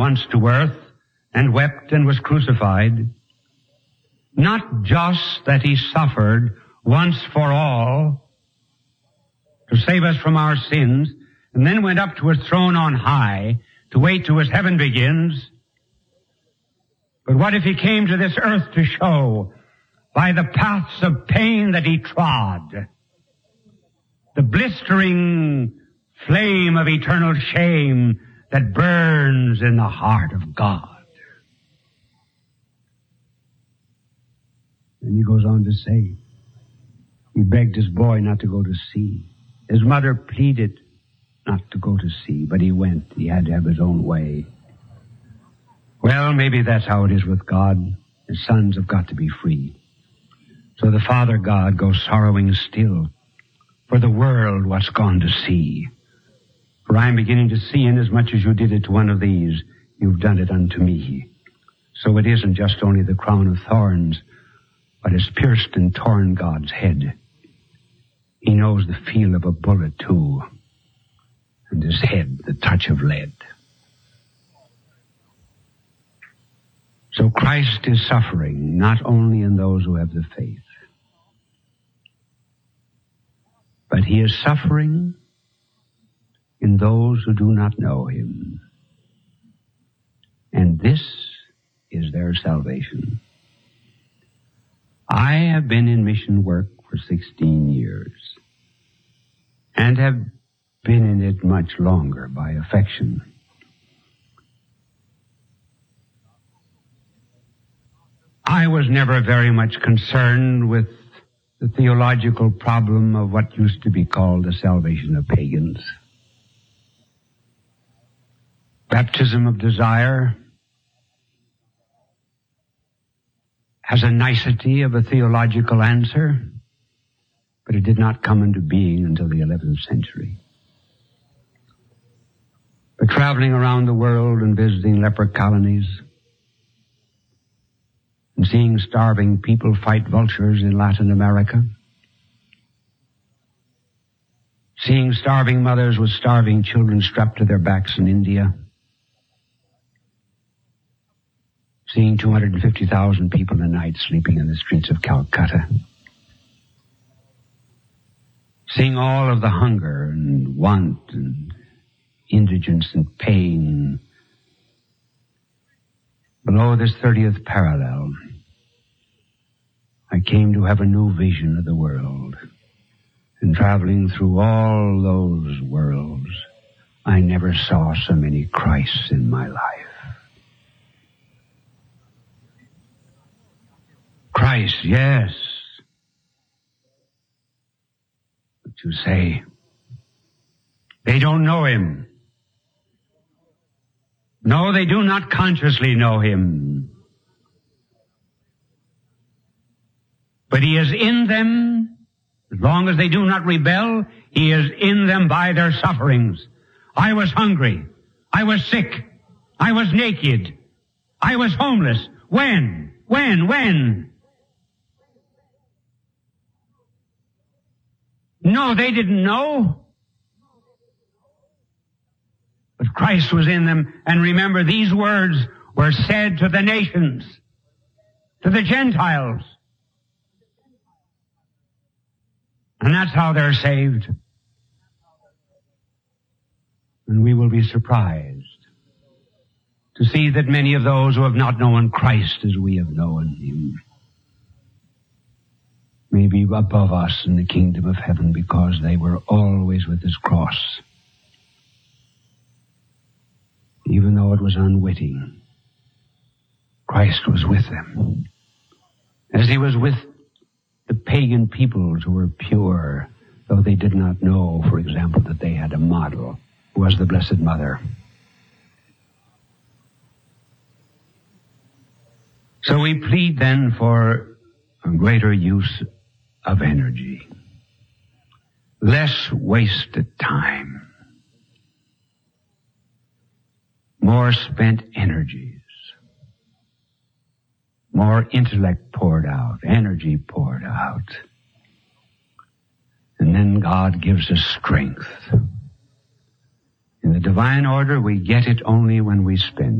once to earth and wept and was crucified. Not just that he suffered once for all to save us from our sins, and then went up to his throne on high to wait till his heaven begins. But what if he came to this earth to show by the paths of pain that he trod, the blistering flame of eternal shame that burns in the heart of God? And he goes on to say, he begged his boy not to go to sea. His mother pleaded not to go to sea, but he went. He had to have his own way. Well, maybe that's how it is with God. His sons have got to be free. So the Father God goes sorrowing still for the world what's gone to see. For I'm beginning to see, inasmuch as you did it to one of these, you've done it unto me. So it isn't just only the crown of thorns, but it's pierced and torn God's head. He knows the feel of a bullet, too, and his head, the touch of lead. So Christ is suffering, not only in those who have the faith, but he is suffering in those who do not know him. And this is their salvation. I have been in mission work for 16 years and have been in it much longer by affection. I was never very much concerned with the theological problem of what used to be called the salvation of pagans. Baptism of desire has a nicety of a theological answer, but it did not come into being until the 11th century. But traveling around the world and visiting leper colonies and seeing starving people fight vultures in Latin America, seeing starving mothers with starving children strapped to their backs in India, seeing 250,000 people a night sleeping in the streets of Calcutta, seeing all of the hunger and want and indigence and pain below this 30th parallel, I came to have a new vision of the world. And traveling through all those worlds, I never saw so many Christs in my life. Christ, yes. But you say, they don't know him. No, they do not consciously know him. But he is in them. As long as they do not rebel, he is in them by their sufferings. I was hungry. I was sick. I was naked. I was homeless. When? No, they didn't know. But Christ was in them. And remember, these words were said to the nations, to the Gentiles. And that's how they're saved. And we will be surprised to see that many of those who have not known Christ as we have known him may be above us in the kingdom of heaven because they were always with his cross. Even though it was unwitting, Christ was with them. As he was with the pagan peoples who were pure, though they did not know, for example, that they had a model who was the Blessed Mother. So we plead then for a greater use of energy, less wasted time, more spent energies, more intellect poured out, energy poured out. And then God gives us strength. In the divine order, we get it only when we spend